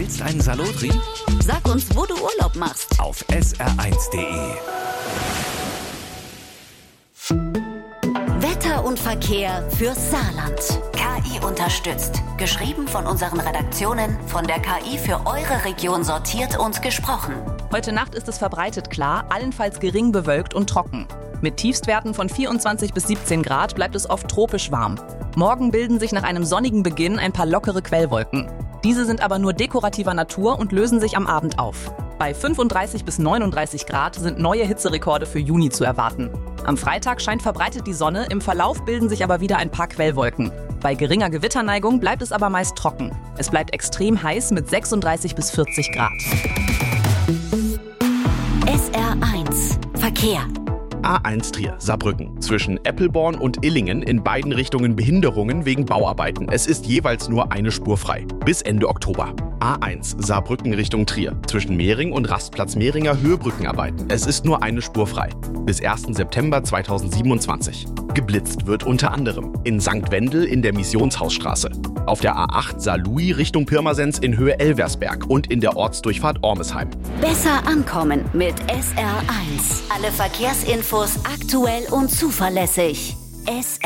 Willst einen Salotri? Sag uns, wo du Urlaub machst. Auf sr1.de. Wetter und Verkehr fürs Saarland. KI unterstützt. Geschrieben von unseren Redaktionen, von der KI für eure Region sortiert und gesprochen. Heute Nacht ist es verbreitet klar, allenfalls gering bewölkt und trocken. Mit Tiefstwerten von 24 bis 17 Grad bleibt es oft tropisch warm. Morgen bilden sich nach einem sonnigen Beginn ein paar lockere Quellwolken. Diese sind aber nur dekorativer Natur und lösen sich am Abend auf. Bei 35 bis 39 Grad sind neue Hitzerekorde für Juni zu erwarten. Am Freitag scheint verbreitet die Sonne, im Verlauf bilden sich aber wieder ein paar Quellwolken. Bei geringer Gewitterneigung bleibt es aber meist trocken. Es bleibt extrem heiß mit 36 bis 40 Grad. SR1 Verkehr. A1 Trier, Saarbrücken. Zwischen Eppelborn und Illingen in beiden Richtungen Behinderungen wegen Bauarbeiten. Es ist jeweils nur eine Spur frei. Bis Ende Oktober. A1 Saarbrücken Richtung Trier. Zwischen Mehring und Rastplatz Mehringer Höhebrückenarbeiten. Es ist nur eine Spur frei. Bis 1. September 2027. Geblitzt wird unter anderem in St. Wendel in der Missionshausstraße, auf der A8 Saarlouis Richtung Pirmasens in Höhe Elversberg und in der Ortsdurchfahrt Ormesheim. Besser ankommen mit SR1. Alle Verkehrsinfos aktuell und zuverlässig. SR